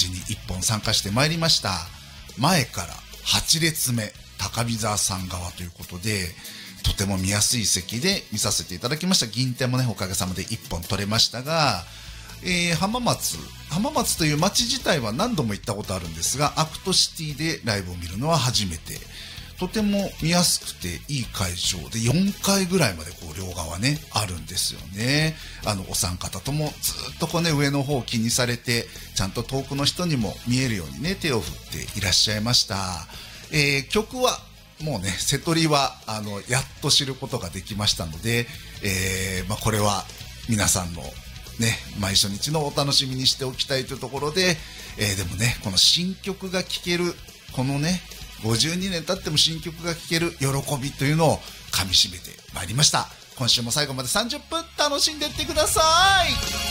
時に1本参加してまいりました。前から8列目高見沢さん側ということで、とても見やすい席で見させていただきました。銀天もねおかげさまで1本取れましたが、浜松という街自体は何度も行ったことあるんですが、アクトシティでライブを見るのは初めて。とても見やすくていい会場で、4階ぐらいまでこう両側ねあるんですよね。お三方ともずっとこうね上の方を気にされて、ちゃんと遠くの人にも見えるようにね手を振っていらっしゃいました。曲はもうね瀬戸りはやっと知ることができましたので、これは皆さんのね毎初日のお楽しみにしておきたいというところで、でもねこの新曲が聴けるこのね52年経っても新曲が聴ける喜びというのをかみしめてまいりました。今週も最後まで30分楽しんでいってください。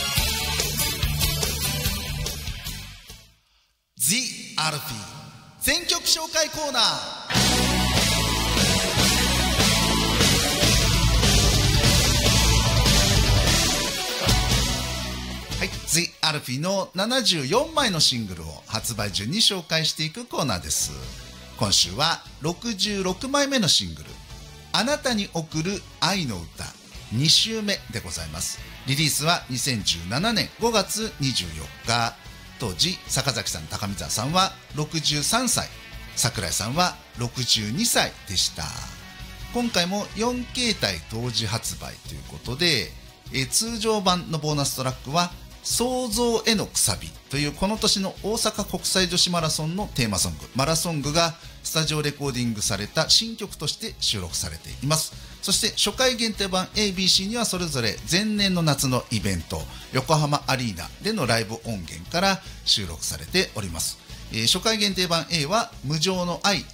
The アルフィー全曲紹介コーナー。はい、The アルフィーの74枚のシングルを発売順に紹介していくコーナーです。今週は66枚目のシングルあなたに贈る愛の歌2週目でございます。リリースは2017年5月24日。当時坂崎さん高見沢さんは63歳、桜井さんは62歳でした。今回も4形態同時発売ということで、通常版のボーナストラックは創造へのくさびというこの年の大阪国際女子マラソンのテーマソングマラソングがスタジオレコーディングされた新曲として収録されています。そして初回限定版 ABC にはそれぞれ前年の夏のイベント横浜アリーナでのライブ音源から収録されております。初回限定版 A は無情の愛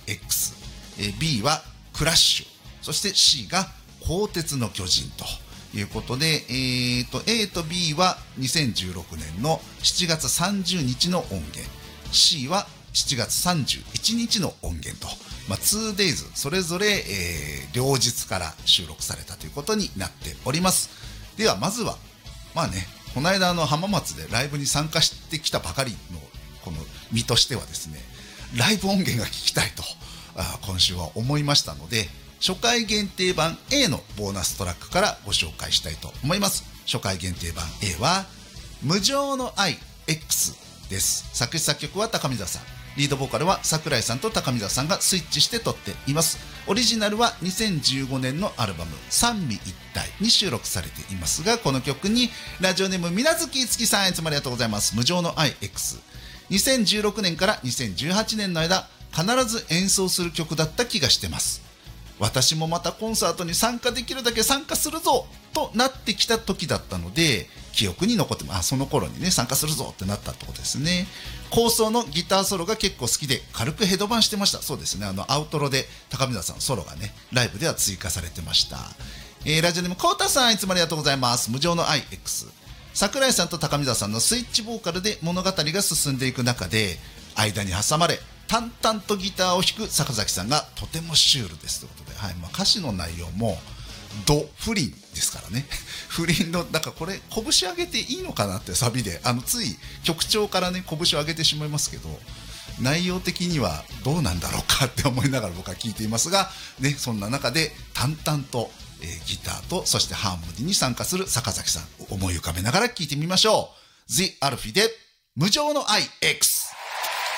X、B はクラッシュ、そして C が鋼鉄の巨人ということで、A と B は2016年の7月30日の音源、 C は7月31日の音源と、2days それぞれ、両日から収録されたということになっております。ではまずはこの間浜松でライブに参加してきたばかりのこの身としてはですね、ライブ音源が聞きたいと今週は思いましたので、初回限定版 A のボーナストラックからご紹介したいと思います。初回限定版 A は無情の愛 X です。作詞作曲は高見沢さん、リードボーカルは桜井さんと高見沢さんがスイッチして撮っています。オリジナルは2015年のアルバム三位一体に収録されていますが、この曲にラジオネームみなずきいつきさん、いつもありがとうございます。無情の愛 X、 2016年から2018年の間必ず演奏する曲だった気がしてます。私もまたコンサートに参加できるだけ参加するぞとなってきた時だったので記憶に残ってます。その頃にね参加するぞってなったってことですね。構想のギターソロが結構好きで軽くヘドバンしてました。そうですね、アウトロで高見沢さんのソロがねライブでは追加されてました。ラジオネームコウタさん、いつもありがとうございます。無情の愛 X、 桜井さんと高見沢さんのスイッチボーカルで物語が進んでいく中で間に挟まれ淡々とギターを弾く坂崎さんがとてもシュールですということで、歌詞の内容もド不倫ですからね不倫のだからこれ拳上げていいのかなってサビでつい曲調からね拳を上げてしまいますけど、内容的にはどうなんだろうかって思いながら僕は聞いていますがね、そんな中で淡々と、ギターとそしてハーモニーに参加する坂崎さんを思い浮かべながら聞いてみましょう。The アルフィで無情の愛 X。